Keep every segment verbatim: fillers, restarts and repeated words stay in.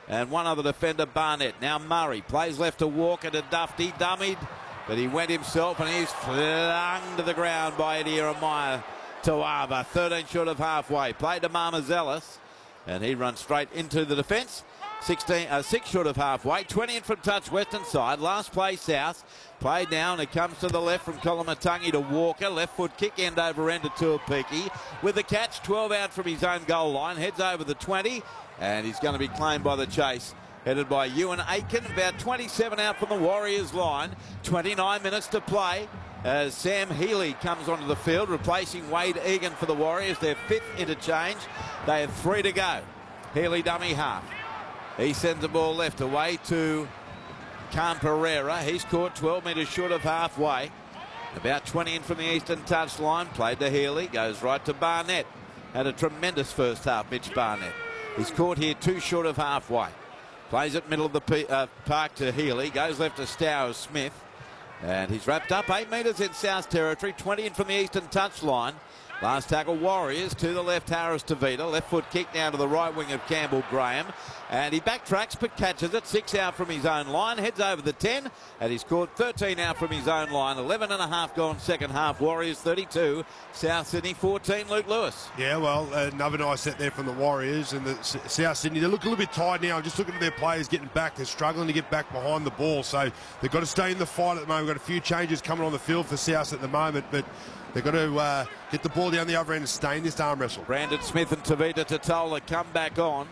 and one other defender, Barnett. Now Murray plays left to Walker to Dufty, dummied, but he went himself and he's flung to the ground by Eddie Jeremiah Tawaba. thirteen short of halfway. Played to Marmazelis, and he runs straight into the defence. sixteen, uh, six short of halfway. twenty in from touch, western side. Last play south. Play down. It comes to the left from Kolomatangi to Walker. Left foot kick end over end to Tuapiki. With the catch, twelve out from his own goal line. Heads over the twenty, and he's going to be claimed by the chase. Headed by Ewan Aiken. About twenty-seven out from the Warriors line. twenty-nine minutes to play as Sam Healy comes onto the field, replacing Wade Egan for the Warriors. Their fifth interchange. They have three to go. Healy dummy half. He sends the ball left away to Khan Pereira. He's caught twelve metres short of halfway. About twenty in from the eastern touchline. Played to Healy. Goes right to Barnett. Had a tremendous first half, Mitch Barnett. He's caught here two short of halfway. Plays it middle of the P uh, park to Healy. Goes left to Stowers Smith. And he's wrapped up eight metres in South territory. twenty in from the eastern touchline. Last tackle, Warriors. To the left, Harris Tavita. Left foot kick down to the right wing of Campbell Graham. And he backtracks but catches it. Six out from his own line. Heads over the ten. And he's caught thirteen out from his own line. eleven and a half gone second half. Warriors thirty-two. South Sydney fourteen. Luke Lewis. Yeah, well, another nice set there from the Warriors. And the South Sydney, they look a little bit tired now. Just looking at their players getting back. They're struggling to get back behind the ball. So they've got to stay in the fight at the moment. We've got a few changes coming on the field for South at the moment. But they've got to uh, get the ball down the other end and stay in this arm wrestle. Brandon Smith and Tavita Totola come back on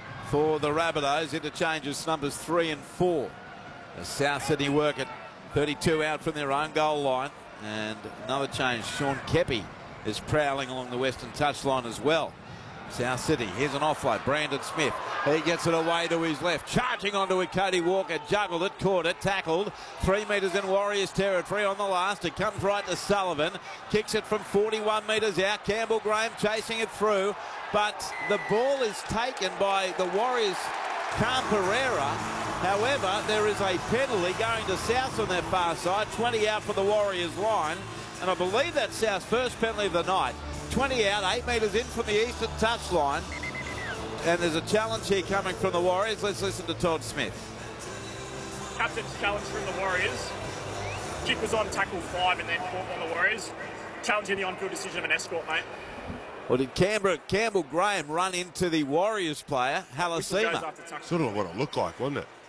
for the Rabbitohs. Interchanges numbers three and four. The South Sydney work at thirty-two out from their own goal line. And another change. Sean Kepi is prowling along the western touchline as well. South Sydney, here's an offload. Brandon Smith, he gets it away to his left. Charging onto it, Cody Walker. Juggled it, caught it, tackled. Three metres in Warriors territory on the last. It comes right to Sullivan. Kicks it from forty-one metres out. Campbell Graham chasing it through. But the ball is taken by the Warriors' Khan Pereira. However, there is a penalty going to South on their far side. twenty out for the Warriors line. And I believe that's South's first penalty of the night. twenty out, eight metres in from the eastern touchline. And there's a challenge here coming from the Warriors. Let's listen to Todd Smith. Captain's challenge from the Warriors. Kick was on tackle five and then four on the Warriors. Challenging the on-field decision of an escort, mate. Well, did Canberra, Campbell Graham run into the Warriors player, Halasima? Sort of what it looked like, wasn't it?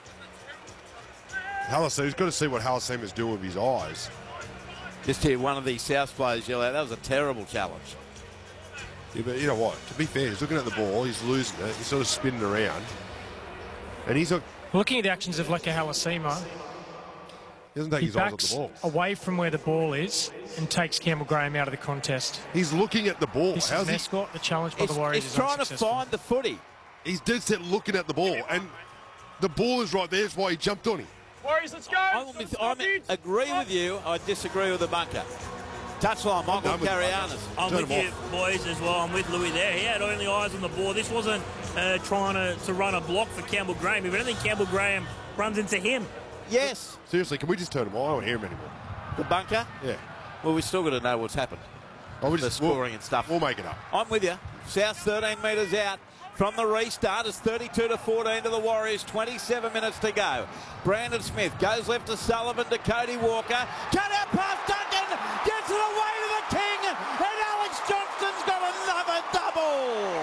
Halasima's got to see what Halasima's doing with his eyes. Just hear one of these South players yell out, that was a terrible challenge. Yeah, but you know what? To be fair, he's looking at the ball, he's losing it, he's sort of spinning around. And he's a, looking at the actions of Leka Halasima. He doesn't take he his eyes off backs the ball. away from where the ball is and takes Campbell Graham out of the contest. He's looking at the ball. This How's is an he? escort. The challenge by He's, the Warriors he's is trying to unsuccessful. find the footy. He's dead set looking at the ball, and the ball is right there. That's why he jumped on him. Warriors, let's go! I agree with you. I disagree with the bunker. Touchline, Michael Carianis. I'm with you, boys, as well. I'm with Louis there. He had only eyes on the ball. This wasn't uh, trying to, to run a block for Campbell Graham. If anything, Campbell Graham runs into him. Yes. Seriously, can we just turn him on? I don't hear him anymore. The bunker? Yeah. Well, we've still got to know what's happened. Oh, we the just, scoring we'll, and stuff. We'll make it up. I'm with you. South thirteen metres out from the restart. It's thirty-two to fourteen to the Warriors. twenty-seven minutes to go. Brandon Smith goes left to Sullivan to Cody Walker. Cut out past Duncan. Gets it away to the King. And Alex Johnston's got another double.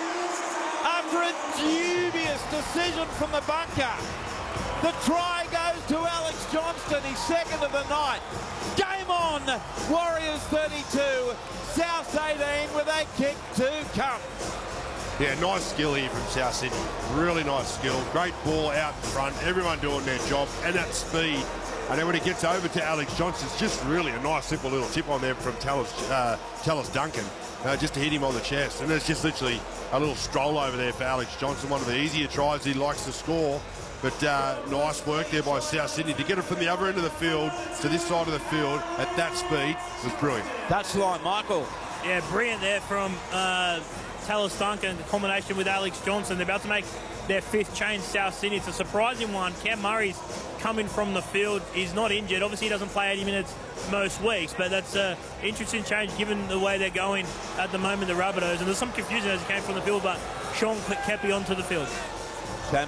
After a dubious decision from the bunker, the try goes to Alex Johnston, his second of the night. Game on, Warriors thirty-two, South eighteen with a kick to come. Yeah, nice skill here from South Sydney. Really nice skill. Great ball out in front. Everyone doing their job and that speed. And then when it gets over to Alex Johnston, it's just really a nice, simple little tip on there from Tallis, uh, Tallis Duncan, uh, just to hit him on the chest. And it's just literally a little stroll over there for Alex Johnston. One of the easier tries he likes to score. But uh, nice work there by South Sydney to get it from the other end of the field to this side of the field at that speed was brilliant. Touchline, Michael. Yeah, brilliant there from uh, Tallis Duncan, the combination with Alex Johnston. They're about to make their fifth change, South Sydney. It's a surprising one. Cam Murray's coming from the field. He's not injured. Obviously, he doesn't play eighty minutes most weeks, but that's an interesting change given the way they're going at the moment, the Rabbitohs. And there's some confusion as he came from the field, but Sean Kepi onto the field.